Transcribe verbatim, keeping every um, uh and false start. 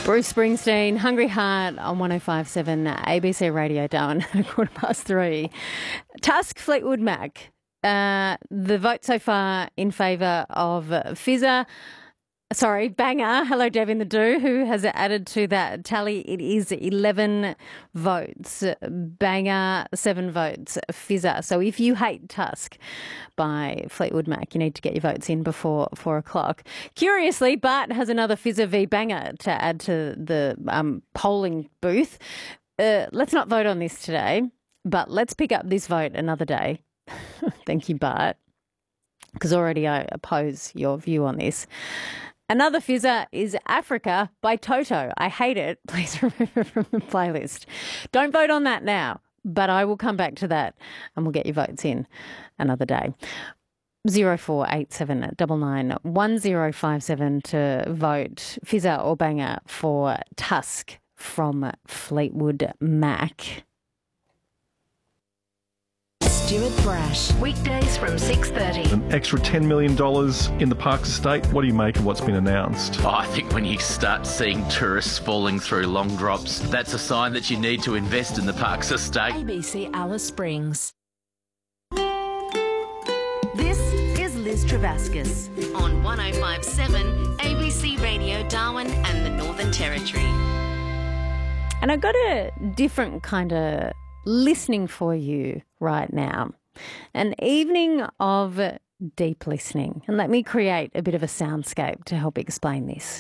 Bruce Springsteen, Hungry Heart on one oh five point seven A B C Radio Darwin at a quarter past three. Tusk, Fleetwood Mac. Uh, the vote so far in favour of Fizzer. Sorry, Banger. Hello, Devin the Do, who has added to that tally. It is eleven votes. Banger, seven votes. Fizzer. So if you hate Tusk by Fleetwood Mac, you need to get your votes in before four o'clock. Curiously, Bart has another Fizzer v Banger to add to the um, polling booth. Uh, let's not vote on this today, but let's pick up this vote another day. Thank you, Bart, because already I oppose your view on this. Another Fizzer is Africa by Toto. I hate it. Please remove it from the playlist. Don't vote on that now, but I will come back to that and we'll get your votes in another day. zero four eight seven nine nine one zero five seven to vote Fizzer or Banger for Tusk from Fleetwood Mac. Stuart Brash. Weekdays from six thirty. An extra ten million dollars in the Parks estate. What do you make of what's been announced? Oh, I think when you start seeing tourists falling through long drops, that's a sign that you need to invest in the Parks estate. A B C Alice Springs. This is Liz Travascus on one oh five point seven A B C Radio Darwin and the Northern Territory. And I've got a different kind of listening for you right now. An evening of deep listening. And let me create a bit of a soundscape to help explain this.